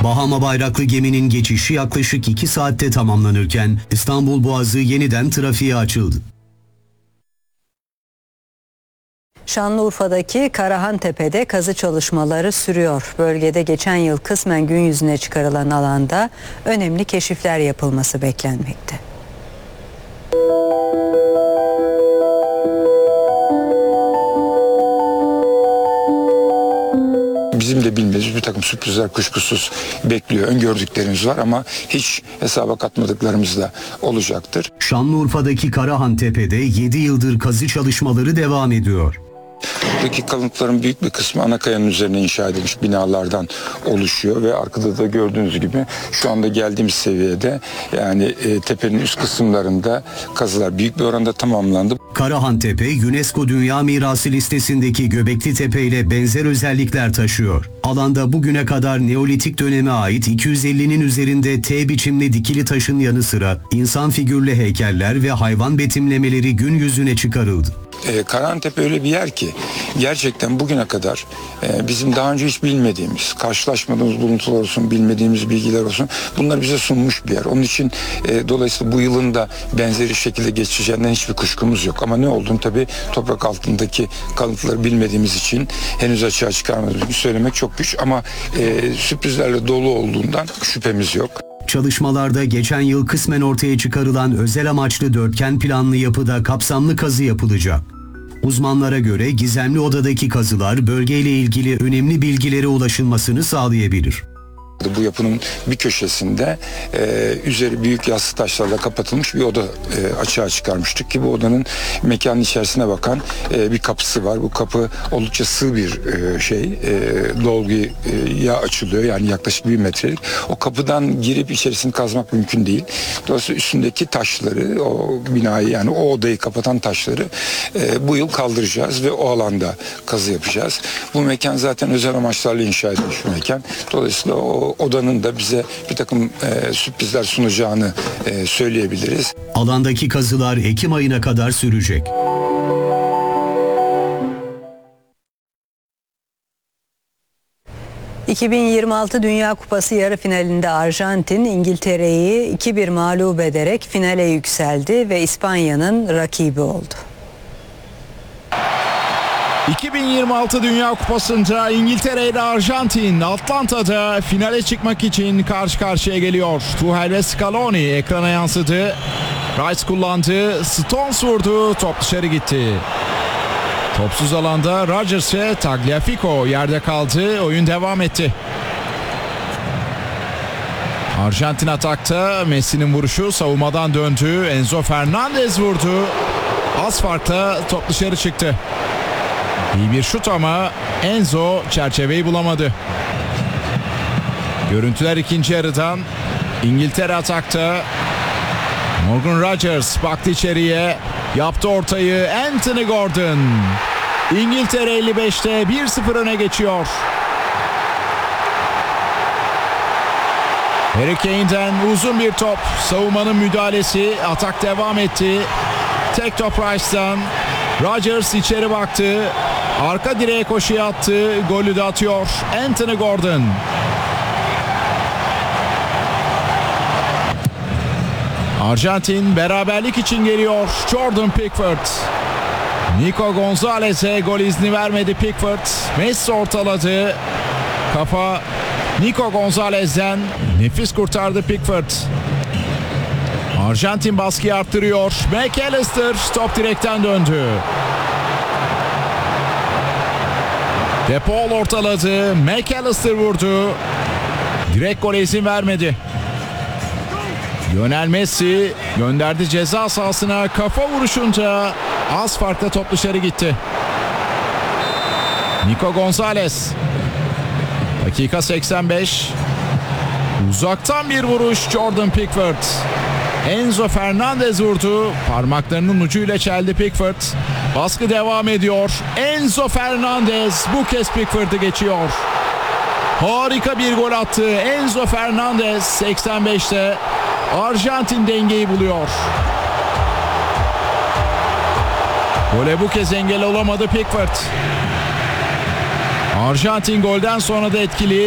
Bahama bayraklı geminin geçişi yaklaşık 2 saatte tamamlanırken İstanbul Boğazı yeniden trafiğe açıldı. Şanlıurfa'daki Karahantepe'de kazı çalışmaları sürüyor. Bölgede geçen yıl kısmen gün yüzüne çıkarılan alanda önemli keşifler yapılması beklenmekte. Bizim de bilmediğimiz bir takım sürprizler kuşkusuz bekliyor. Öngördüklerimiz var ama hiç hesaba katmadıklarımız da olacaktır. Şanlıurfa'daki Karahantepe'de 7 yıldır kazı çalışmaları devam ediyor. Buradaki kalıntıların büyük bir kısmı ana kayanın üzerine inşa edilmiş binalardan oluşuyor ve arkada da gördüğünüz gibi şu anda geldiğimiz seviyede yani tepenin üst kısımlarında kazılar büyük bir oranda tamamlandı. Karahantepe, UNESCO Dünya Mirası listesindeki Göbekli Tepe ile benzer özellikler taşıyor. Alanda bugüne kadar Neolitik döneme ait 250'nin üzerinde T biçimli dikili taşın yanı sıra insan figürlü heykeller ve hayvan betimlemeleri gün yüzüne çıkarıldı. Karahantepe öyle bir yer ki gerçekten bugüne kadar bizim daha önce hiç bilmediğimiz, karşılaşmadığımız buluntular olsun, bilmediğimiz bilgiler olsun bunlar bize sunmuş bir yer. Onun için dolayısıyla bu yılın da benzeri şekilde geçeceğinden hiçbir kuşkumuz yok. Ama ne olduğunu tabii toprak altındaki kalıntıları bilmediğimiz için henüz açığa çıkarmadığımızı söylemek çok güç ama sürprizlerle dolu olduğundan şüphemiz yok. Çalışmalarda geçen yıl kısmen ortaya çıkarılan özel amaçlı dörtgen planlı yapıda kapsamlı kazı yapılacak. Uzmanlara göre gizemli odadaki kazılar bölgeyle ilgili önemli bilgilere ulaşılmasını sağlayabilir. Bu yapının bir köşesinde üzeri büyük yassı taşlarla kapatılmış bir oda açığa çıkarmıştık ki bu odanın mekanın içerisine bakan bir kapısı var. Bu kapı oldukça sığ bir dolguya açılıyor yani yaklaşık 1 metrelik. O kapıdan girip içerisini kazmak mümkün değil. Dolayısıyla üstündeki taşları o binayı yani o odayı kapatan taşları bu yıl kaldıracağız ve o alanda kazı yapacağız. Bu mekan zaten özel amaçlarla inşa edilmiş bir mekan. Dolayısıyla o odanın da bize bir takım sürprizler sunacağını söyleyebiliriz. Alandaki kazılar Ekim ayına kadar sürecek. ...2026 Dünya Kupası yarı finalinde Arjantin, İngiltere'yi 2-1 mağlup ederek finale yükseldi ve İspanya'nın rakibi oldu. 2026 Dünya Kupası'nda İngiltere ile Arjantin Atlanta'da finale çıkmak için karşı karşıya geliyor. Tuchel ve Scaloni ekrana yansıdı. Rice kullandı, Stones vurdu, top dışarı gitti. Topsuz alanda Rodgers ve Tagliafico yerde kaldı, oyun devam etti. Arjantin atakta, Messi'nin vuruşu savunmadan döndü, Enzo Fernandez vurdu. Az farkla top dışarı çıktı. İyi bir şut ama Enzo çerçeveyi bulamadı. Görüntüler ikinci yarıdan. İngiltere atakta. Morgan Rodgers baktı içeriye. Yaptı ortayı. Anthony Gordon. İngiltere 55'te 1-0 öne geçiyor. Harry Kane'den uzun bir top. Savunmanın müdahalesi. Atak devam etti. Tek top Rice'dan. Rodgers içeri baktı. Arka direğe koşuya attı. Golü de atıyor Anthony Gordon. Arjantin beraberlik için geliyor. Jordan Pickford. Nico Gonzalez'e gol izni vermedi Pickford. Messi ortaladı. Kafa Nico Gonzalez'den. Nefis kurtardı Pickford. Arjantin baskıyı arttırıyor. McAllister top direkten döndü. De Paul ortaladı. McAllister vurdu. Direkt gole izin vermedi. Lionel Messi gönderdi ceza sahasına. Kafa vuruşunca az farkla top dışarı gitti. Nico Gonzalez. Dakika 85. Uzaktan bir vuruş Jordan Pickford. Enzo Fernandez vurdu. Parmaklarının ucuyla çeldi Pickford. Baskı devam ediyor. Enzo Fernandez bu kez Pickford'ı geçiyor. Harika bir gol attı. Enzo Fernandez 85'te Arjantin dengeyi buluyor. Gole bu kez engel olamadı Pickford. Arjantin golden sonra da etkili.